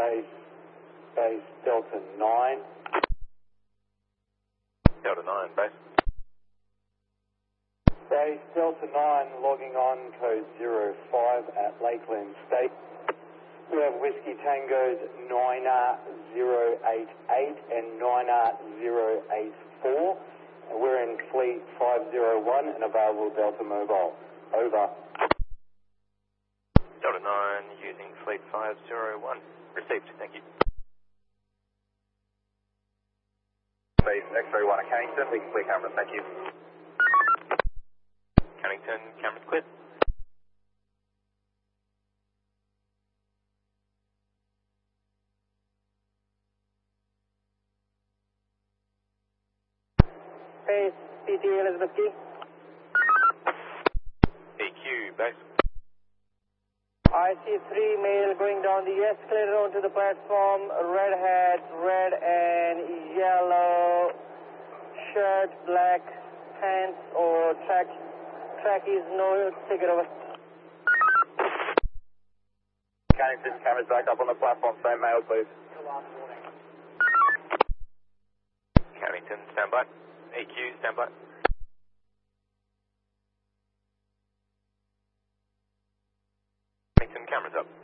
base Delta 9. Delta 9, base. Base Delta 9 logging on code 05 at Lakeland State. We have Whiskey Tangos 9R088 and 9R084. And we're in Fleet 501 and available Delta Mobile. Over. Delta 9 using Fleet 501. Received, thank you. Base X-ray 1 at Cannington, we can clear cameras, thank you. Cannington, cameras cleared. Base PT Elizabeth Key. EQ, base. I see 3 male going down the escalator onto the platform, red hat, red and yellow shirt, black pants or trackies, no, take it over. Cannington, cameras back up on the platform, same male please. Cannington, standby. EQ, standby. Cannington, cameras up.